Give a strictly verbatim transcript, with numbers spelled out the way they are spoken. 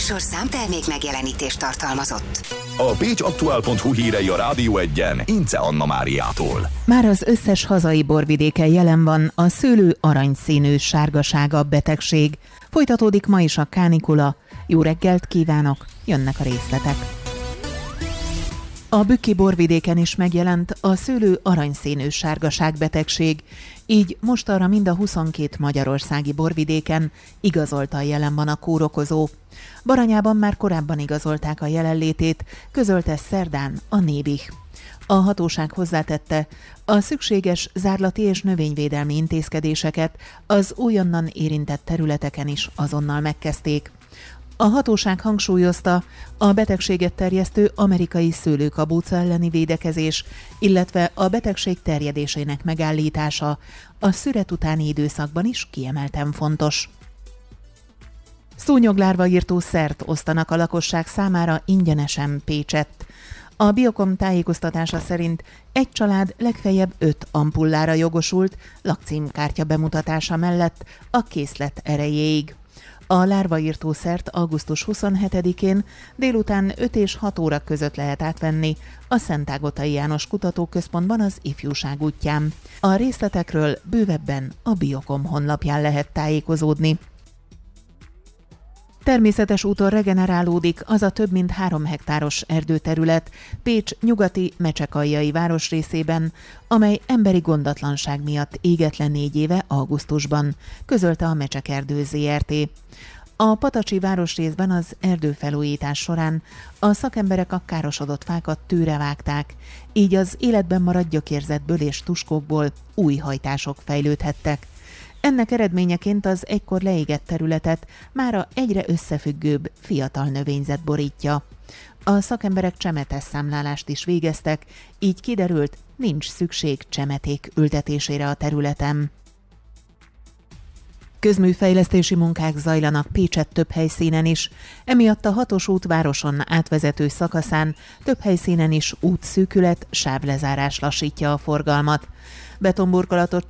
műsorszám termék megjelenítést tartalmazott. A pécsaktuál.hu hírei a Rádió Egyen Ince Anna Máriától. Már az összes hazai borvidéken jelen van a szőlő aranyszínű sárgasága betegség. Folytatódik ma is a kánikula. Jó reggelt kívánok, jönnek a részletek. A bükki borvidéken is megjelent a szőlő aranyszínű sárgaság betegség, így mostanra mind a huszonkét magyarországi borvidéken igazoltan jelen van a kórokozó. Baranyában már korábban igazolták a jelenlétét, közölte szerdán a Nébih. A hatóság hozzátette, a szükséges zárlati és növényvédelmi intézkedéseket az újonnan érintett területeken is azonnal megkezdték. A hatóság hangsúlyozta, a betegséget terjesztő amerikai szőlőkabóca elleni védekezés, illetve a betegség terjedésének megállítása a szüret utáni időszakban is kiemelten fontos. Szúnyoglárvaírtó szert osztanak a lakosság számára ingyenesen Pécsett. A Biokom tájékoztatása szerint egy család legfeljebb öt ampullára jogosult lakcímkártya bemutatása mellett a készlet erejéig. A lárvaírtószert augusztus huszonhetedikén délután öt és hat óra között lehet átvenni a Szentágotai János Kutatóközpontban az Ifjúság útján. A részletekről bővebben a Biokom honlapján lehet tájékozódni. Természetes úton regenerálódik az a több mint három hektáros erdőterület Pécs nyugati Mecsekaljai városrészében, amely emberi gondatlanság miatt égett le négy éve augusztusban, közölte a Mecsekerdő zé er té. A patacsi városrészben az erdőfelújítás során a szakemberek a károsodott fákat tűre vágták, így az életben maradt gyökérzetből és tuskókból új hajtások fejlődhettek. Ennek eredményeként az egykor leégett területet mára egyre összefüggőbb fiatal növényzet borítja. A szakemberek csemetes számlálást is végeztek, így kiderült, nincs szükség csemeték ültetésére a területen. Közműfejlesztési munkák zajlanak Pécsett több helyszínen is, emiatt a hatos út városon átvezető szakaszán több helyszínen is útszűkület, sávlezárás lassítja a forgalmat. Betonburkolatot